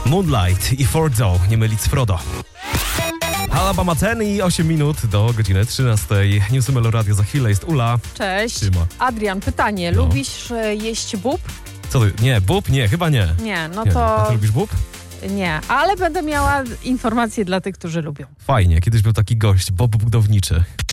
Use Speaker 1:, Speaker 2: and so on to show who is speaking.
Speaker 1: Moonlight i Fordo, nie mylić z Frodo. Alabama 10 i 8 minut do godziny 13. Newsy Melo Radio, za chwilę jest Ula.
Speaker 2: Cześć.
Speaker 1: Siema.
Speaker 2: Adrian, pytanie.
Speaker 1: No.
Speaker 2: Lubisz jeść bób?
Speaker 1: Co ty? Nie, bób? Nie, chyba nie.
Speaker 2: Nie, no
Speaker 1: Nie.
Speaker 2: to...
Speaker 1: A ty lubisz bób?
Speaker 2: Nie, ale będę miała informacje dla tych, którzy lubią.
Speaker 1: Fajnie, kiedyś był taki gość, Bob budowniczy.